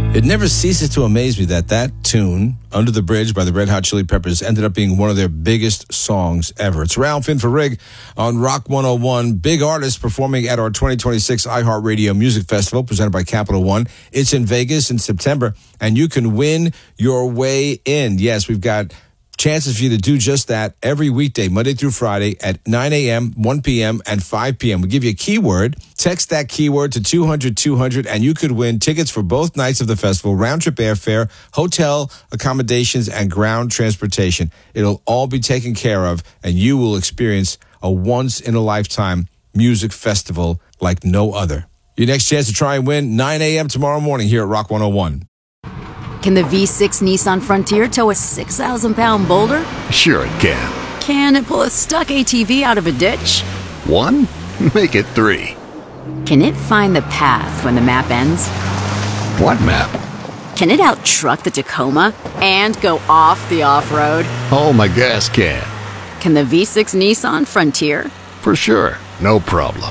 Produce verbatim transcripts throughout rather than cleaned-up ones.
It never ceases to amaze me that that tune, Under the Bridge by the Red Hot Chili Peppers, ended up being one of their biggest songs ever. It's Ralph in for Rig on Rock one oh one. Big artists performing at our twenty twenty-six iHeartRadio Music Festival presented by Capital One. It's in Vegas in September, and you can win your way in. Yes, we've got chances for you to do just that every weekday, Monday through Friday at nine a.m., one p.m., and five p.m. We give you a keyword. Text that keyword to two hundred two hundred, and you could win tickets for both nights of the festival, round-trip airfare, hotel accommodations, and ground transportation. It'll all be taken care of, and you will experience a once-in-a-lifetime music festival like no other. Your next chance to try and win, nine a.m. tomorrow morning here at Rock one oh one. Can the V six Nissan Frontier tow a six thousand pound boulder? Sure it can. Can it pull a stuck A T V out of a ditch? One? Make it three. Can it find the path when the map ends? What map? Can it out-truck the Tacoma and go off the off-road? Oh, my gas can. Can the V six Nissan Frontier? For sure. No problem.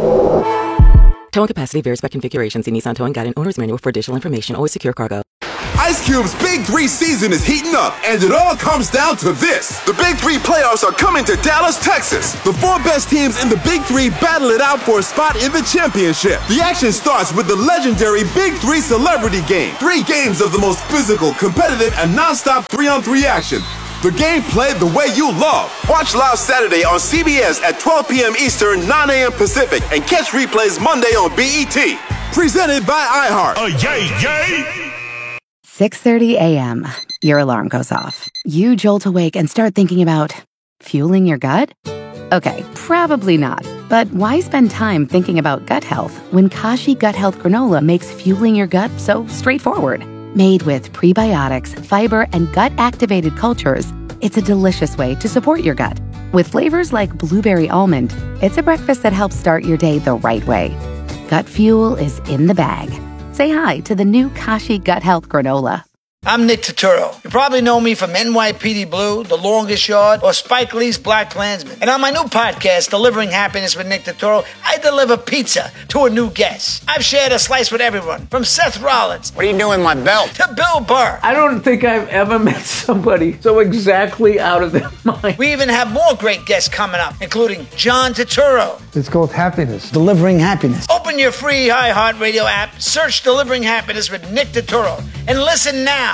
Towing capacity varies by configuration. See Nissan Towing Guide and Owner's Manual for additional information. Always secure cargo. Ice Cube's Big Three season is heating up, and it all comes down to this. The Big Three playoffs are coming to Dallas, Texas. The four best teams in the Big Three battle it out for a spot in the championship. The action starts with the legendary Big Three Celebrity Game. Three games of the most physical, competitive, and non-stop three-on-three action. The game played the way you love. Watch live Saturday on C B S at twelve p.m. Eastern, nine a.m. Pacific, and catch replays Monday on B E T. Presented by iHeart. Oh, yay, yay! six thirty a.m. Your alarm goes off. You jolt awake and start thinking about fueling your gut? Okay, probably not. But why spend time thinking about gut health when Kashi Gut Health Granola makes fueling your gut so straightforward? Made with prebiotics, fiber, and gut-activated cultures, it's a delicious way to support your gut. With flavors like blueberry almond, it's a breakfast that helps start your day the right way. Gut fuel is in the bag. Say hi to the new Kashi Gut Health Granola. I'm Nick Turturro. You probably know me from N Y P D Blue, The Longest Yard, or Spike Lee's Black Klansman. And on my new podcast, Delivering Happiness with Nick Turturro, I deliver pizza to a new guest. I've shared a slice with everyone, from Seth Rollins. What are you doing with my belt? To Bill Burr. I don't think I've ever met somebody so exactly out of their mind. We even have more great guests coming up, including John Turturro. It's called Happiness. Delivering Happiness. Open your free iHeartRadio app, search Delivering Happiness with Nick Turturro, and listen now